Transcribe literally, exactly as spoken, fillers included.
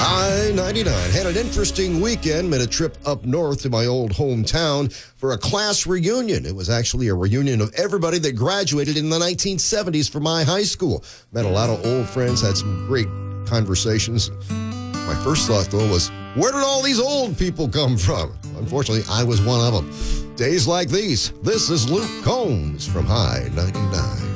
I ninety-nine had an interesting weekend, made a trip up north to my old hometown for a class reunion. It was actually a reunion of everybody that graduated in the nineteen seventies from my high school. Met a lot of old friends, had some great conversations. My first thought, though, was, where did all these old people come from? Unfortunately, I was one of them. Days like these, this is Luke Combs from High ninety-nine.